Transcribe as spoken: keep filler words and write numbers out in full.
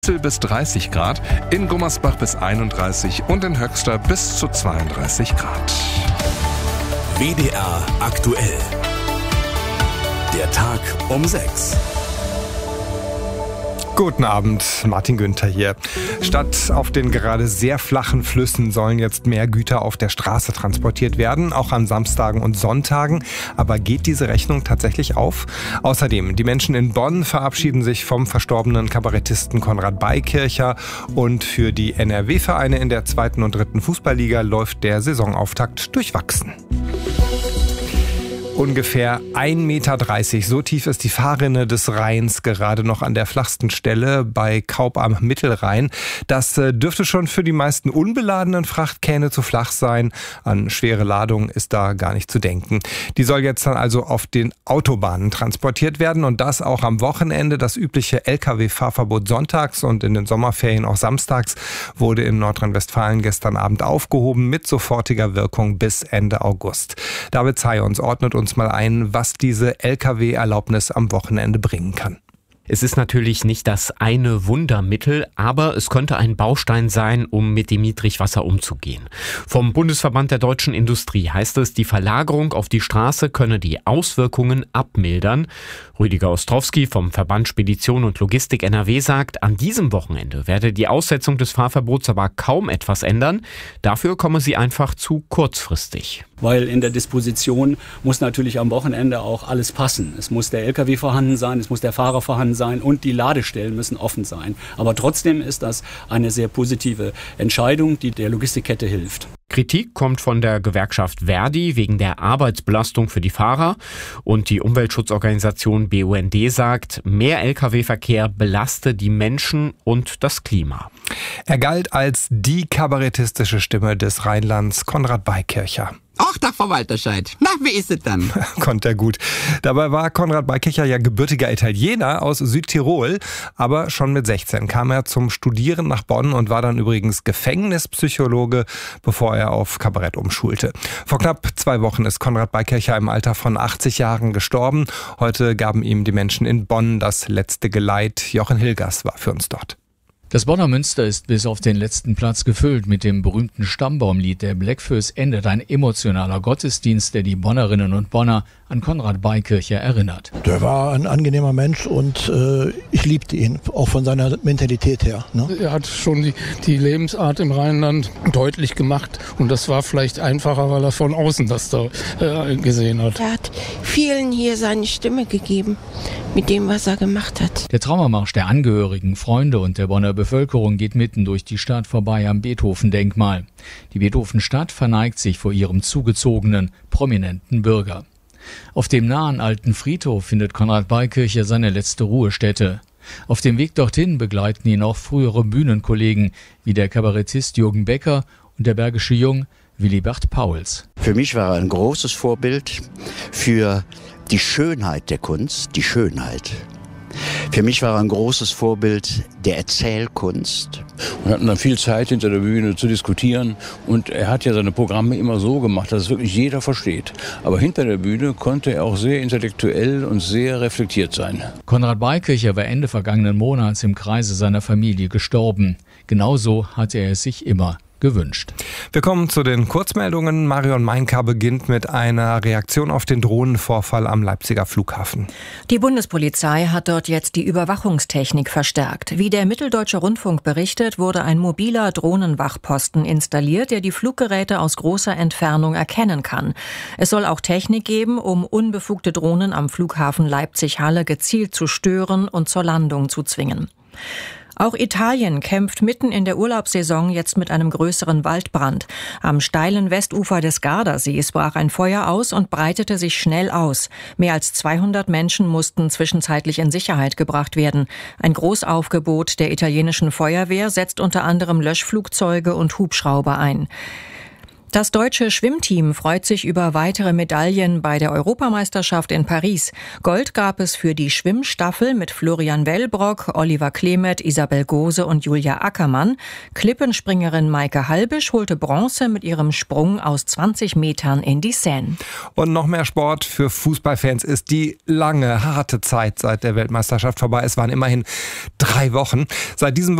Bis dreißig Grad, in Gummersbach bis einunddreißig und in Höxter bis zu zweiunddreißig Grad. W D R aktuell. Der Tag um sechs. Guten Abend, Martin Günther hier. Statt auf den gerade sehr flachen Flüssen sollen jetzt mehr Güter auf der Straße transportiert werden, auch an Samstagen und Sonntagen. Aber geht diese Rechnung tatsächlich auf? Außerdem, die Menschen in Bonn verabschieden sich vom verstorbenen Kabarettisten Konrad Beikircher. Und für die N R W-Vereine in der zweiten und dritten Fußballliga läuft der Saisonauftakt durchwachsen. Ungefähr ein Meter dreißig, so tief ist die Fahrrinne des Rheins gerade noch an der flachsten Stelle bei Kaub am Mittelrhein. Das dürfte schon für die meisten unbeladenen Frachtkähne zu flach sein. An schwere Ladung ist da gar nicht zu denken. Die soll jetzt dann also auf den Autobahnen transportiert werden und das auch am Wochenende. Das übliche L K W-Fahrverbot sonntags und in den Sommerferien auch samstags wurde in Nordrhein-Westfalen gestern Abend aufgehoben mit sofortiger Wirkung bis Ende August. David Zayons ordnet uns mal ein, was diese L K W-Erlaubnis am Wochenende bringen kann. Es ist natürlich nicht das eine Wundermittel, aber es könnte ein Baustein sein, um mit dem Niedrigwasser umzugehen. Vom Bundesverband der deutschen Industrie heißt es, die Verlagerung auf die Straße könne die Auswirkungen abmildern. Rüdiger Ostrowski vom Verband Spedition und Logistik N R W sagt, an diesem Wochenende werde die Aussetzung des Fahrverbots aber kaum etwas ändern. Dafür komme sie einfach zu kurzfristig. Weil in der Disposition muss natürlich am Wochenende auch alles passen. Es muss der L K W vorhanden sein, es muss der Fahrer vorhanden sein und die Ladestellen müssen offen sein. Aber trotzdem ist das eine sehr positive Entscheidung, die der Logistikkette hilft. Kritik kommt von der Gewerkschaft Verdi wegen der Arbeitsbelastung für die Fahrer. Und die Umweltschutzorganisation B U N D sagt, mehr L K W-Verkehr belaste die Menschen und das Klima. Er galt als die kabarettistische Stimme des Rheinlands, Konrad Beikircher. Ach, Tag, Frau Walterscheid. Na, wie ist es dann? Konnte er gut. Dabei war Konrad Beikircher ja gebürtiger Italiener aus Südtirol. Aber schon mit sechzehn kam er zum Studieren nach Bonn und war dann übrigens Gefängnispsychologe, bevor er auf Kabarett umschulte. Vor knapp zwei Wochen ist Konrad Beikircher im Alter von achtzig Jahren gestorben. Heute gaben ihm die Menschen in Bonn das letzte Geleit. Jochen Hilgers war für uns dort. Das Bonner Münster ist bis auf den letzten Platz gefüllt. Mit dem berühmten Stammbaumlied der Blackfoes endet ein emotionaler Gottesdienst, der die Bonnerinnen und Bonner an Konrad Beikircher erinnert. Der war ein angenehmer Mensch und äh, ich liebte ihn, auch von seiner Mentalität her. Ne? Er hat schon die, die Lebensart im Rheinland deutlich gemacht und das war vielleicht einfacher, weil er von außen das da äh, gesehen hat. Er hat vielen hier seine Stimme gegeben mit dem, was er gemacht hat. Der Trauermarsch der Angehörigen, Freunde und der Bonner Bevölkerung geht mitten durch die Stadt vorbei am Beethoven-Denkmal. Die Beethoven-Stadt verneigt sich vor ihrem zugezogenen, prominenten Bürger. Auf dem nahen alten Friedhof findet Konrad Beikircher seine letzte Ruhestätte. Auf dem Weg dorthin begleiten ihn auch frühere Bühnenkollegen wie der Kabarettist Jürgen Becker und der bergische Jung Willibert Pauls. Für mich war er ein großes Vorbild für die Schönheit der Kunst, die Schönheit. Für mich war er ein großes Vorbild der Erzählkunst. Wir hatten dann viel Zeit hinter der Bühne zu diskutieren und er hat ja seine Programme immer so gemacht, dass es wirklich jeder versteht. Aber hinter der Bühne konnte er auch sehr intellektuell und sehr reflektiert sein. Konrad Beikircher war Ende vergangenen Monats im Kreise seiner Familie gestorben. Genauso hatte er es sich immer gewünscht. Wir kommen zu den Kurzmeldungen. Marion Meinka beginnt mit einer Reaktion auf den Drohnenvorfall am Leipziger Flughafen. Die Bundespolizei hat dort jetzt die Überwachungstechnik verstärkt. Wie der Mitteldeutsche Rundfunk berichtet, wurde ein mobiler Drohnenwachposten installiert, der die Fluggeräte aus großer Entfernung erkennen kann. Es soll auch Technik geben, um unbefugte Drohnen am Flughafen Leipzig-Halle gezielt zu stören und zur Landung zu zwingen. Auch Italien kämpft mitten in der Urlaubssaison jetzt mit einem größeren Waldbrand. Am steilen Westufer des Gardasees brach ein Feuer aus und breitete sich schnell aus. Mehr als zweihundert Menschen mussten zwischenzeitlich in Sicherheit gebracht werden. Ein Großaufgebot der italienischen Feuerwehr setzt unter anderem Löschflugzeuge und Hubschrauber ein. Das deutsche Schwimmteam freut sich über weitere Medaillen bei der Europameisterschaft in Paris. Gold gab es für die Schwimmstaffel mit Florian Wellbrock, Oliver Klemet, Isabel Gose und Julia Ackermann. Klippenspringerin Maike Halbisch holte Bronze mit ihrem Sprung aus zwanzig Metern in die Seine. Und noch mehr Sport für Fußballfans ist die lange, harte Zeit seit der Weltmeisterschaft vorbei. Es waren immerhin drei Wochen. Seit diesem